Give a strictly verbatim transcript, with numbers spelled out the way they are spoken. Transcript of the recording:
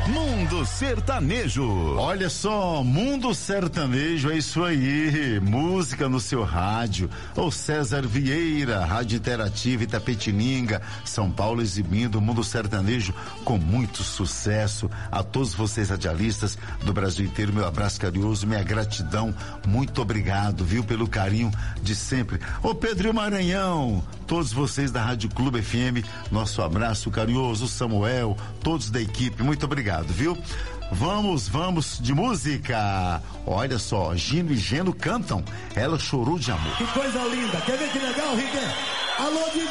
Mundo Sertanejo. Olha só, Mundo Sertanejo, é isso aí, música no seu rádio. O César Vieira, Rádio Interativa Itapetininga, São Paulo, exibindo o Mundo Sertanejo com muito sucesso. A todos vocês radialistas do Brasil inteiro, meu abraço carinhoso, minha gratidão, muito obrigado, viu, pelo carinho de sempre. Ô Pedro Maranhão, todos vocês da Rádio Clube F M, nosso abraço carinhoso, Samuel, todos da equipe, muito obrigado, viu? Vamos, vamos de música. Olha só, Gino e Geno cantam Ela Chorou de Amor. Que coisa linda. Quer ver que legal, Riquet? Alô,